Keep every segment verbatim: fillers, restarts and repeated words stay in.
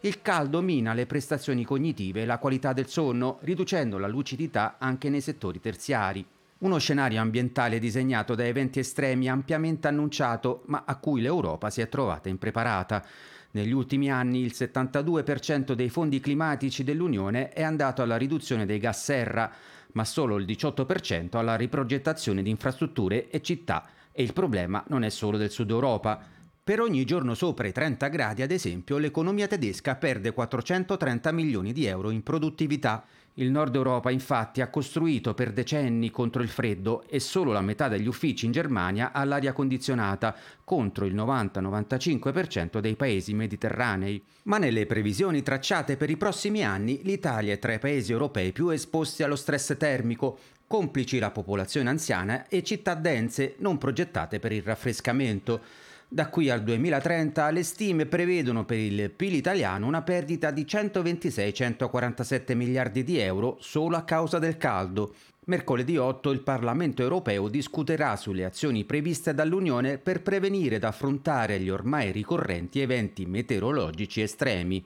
Il caldo mina le prestazioni cognitive e la qualità del sonno, riducendo la lucidità anche nei settori terziari. Uno scenario ambientale disegnato da eventi estremi ampiamente annunciato, ma a cui l'Europa si è trovata impreparata. Negli ultimi anni il settantadue per cento dei fondi climatici dell'Unione è andato alla riduzione dei gas serra, ma solo il diciotto per cento alla riprogettazione di infrastrutture e città. E il problema non è solo del Sud Europa. Per ogni giorno sopra i trenta gradi, ad esempio, l'economia tedesca perde quattrocentotrenta milioni di euro in produttività. Il Nord Europa infatti ha costruito per decenni contro il freddo e solo la metà degli uffici in Germania ha l'aria condizionata, contro il novanta novantacinque per cento dei paesi mediterranei. Ma nelle previsioni tracciate per i prossimi anni l'Italia è tra i paesi europei più esposti allo stress termico, complici la popolazione anziana e città dense non progettate per il raffrescamento. Da qui al duemilatrenta le stime prevedono per il P I L italiano una perdita di centoventisei centoquarantasette miliardi di euro solo a causa del caldo. Mercoledì otto il Parlamento europeo discuterà sulle azioni previste dall'Unione per prevenire ed affrontare gli ormai ricorrenti eventi meteorologici estremi.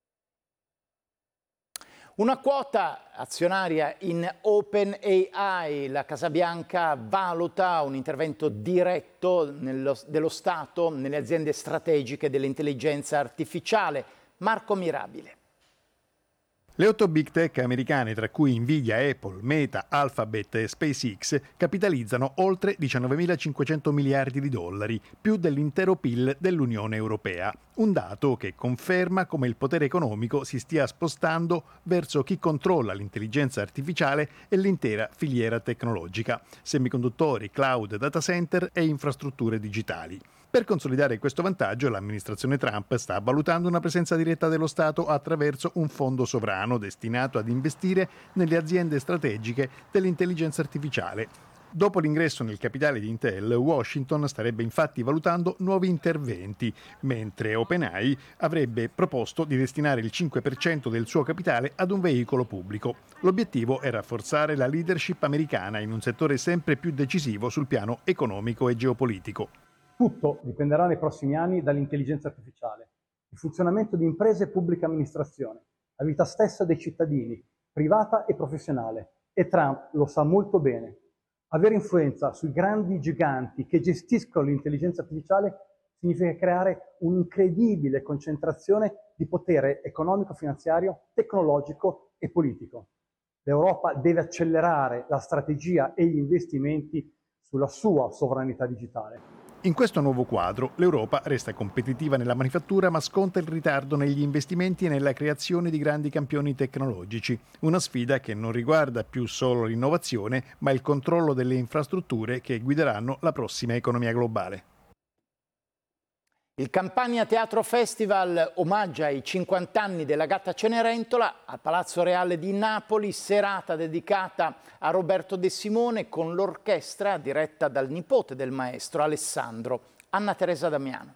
Una quota azionaria in OpenAI, la Casa Bianca valuta un intervento diretto nello, dello Stato nelle aziende strategiche dell'intelligenza artificiale. Marco Mirabile. Le otto big tech americane, tra cui Nvidia, Apple, Meta, Alphabet e SpaceX, capitalizzano oltre diciannovemilacinquecento miliardi di dollari, più dell'intero P I L dell'Unione Europea. Un dato che conferma come il potere economico si stia spostando verso chi controlla l'intelligenza artificiale e l'intera filiera tecnologica, semiconduttori, cloud, data center e infrastrutture digitali. Per consolidare questo vantaggio, l'amministrazione Trump sta valutando una presenza diretta dello Stato attraverso un fondo sovrano destinato ad investire nelle aziende strategiche dell'intelligenza artificiale. Dopo l'ingresso nel capitale di Intel, Washington starebbe infatti valutando nuovi interventi, mentre OpenAI avrebbe proposto di destinare il cinque per cento del suo capitale ad un veicolo pubblico. L'obiettivo è rafforzare la leadership americana in un settore sempre più decisivo sul piano economico e geopolitico. Tutto dipenderà nei prossimi anni dall'intelligenza artificiale, il funzionamento di imprese e pubblica amministrazione, la vita stessa dei cittadini, privata e professionale. E Trump lo sa molto bene. Avere influenza sui grandi giganti che gestiscono l'intelligenza artificiale significa creare un'incredibile concentrazione di potere economico, finanziario, tecnologico e politico. L'Europa deve accelerare la strategia e gli investimenti sulla sua sovranità digitale. In questo nuovo quadro, l'Europa resta competitiva nella manifattura ma sconta il ritardo negli investimenti e nella creazione di grandi campioni tecnologici. Una sfida che non riguarda più solo l'innovazione, ma il controllo delle infrastrutture che guideranno la prossima economia globale. Il Campania Teatro Festival omaggia i cinquanta anni della Gatta Cenerentola al Palazzo Reale di Napoli, serata dedicata a Roberto De Simone con l'orchestra diretta dal nipote del maestro Alessandro, Anna Teresa Damiano.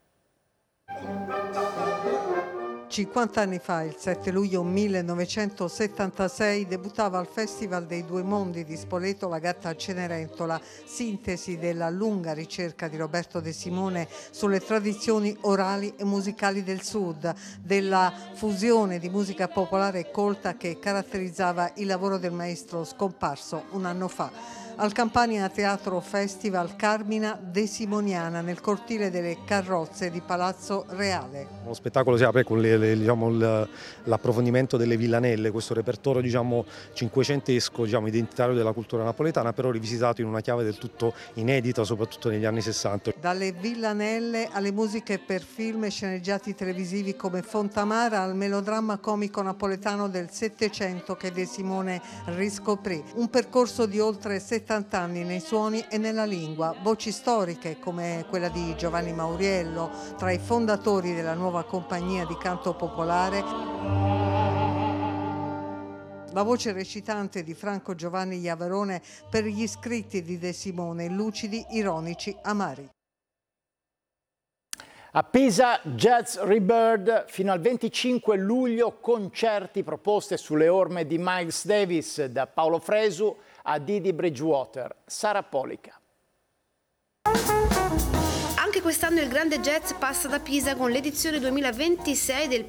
cinquanta anni fa, il sette luglio millenovecentosettantasei, debuttava al Festival dei Due Mondi di Spoleto la Gatta Cenerentola, sintesi della lunga ricerca di Roberto De Simone sulle tradizioni orali e musicali del Sud, della fusione di musica popolare e colta che caratterizzava il lavoro del maestro scomparso un anno fa. Al Campania Teatro Festival Carmina Desimoniana nel cortile delle carrozze di Palazzo Reale. Lo spettacolo si apre con le, le, diciamo, l'approfondimento delle villanelle, questo repertorio diciamo, cinquecentesco, diciamo, identitario della cultura napoletana, però rivisitato in una chiave del tutto inedita, soprattutto negli anni sessanta. Dalle villanelle alle musiche per film e sceneggiati televisivi come Fontamara, al melodramma comico napoletano del Settecento che De Simone riscoprì. Un percorso di oltre settanta anni nei suoni e nella lingua, voci storiche come quella di Giovanni Mauriello, tra i fondatori della nuova compagnia di canto popolare, la voce recitante di Franco Giovanni Iavarone per gli scritti di De Simone, lucidi, ironici, amari. A Pisa Jazz Rebirth fino al venticinque luglio, concerti proposte sulle orme di Miles Davis, da Paolo Fresu a Didi Bridgewater. Sara Polica. Anche quest'anno il grande jazz passa da Pisa con l'edizione duemilaventisei del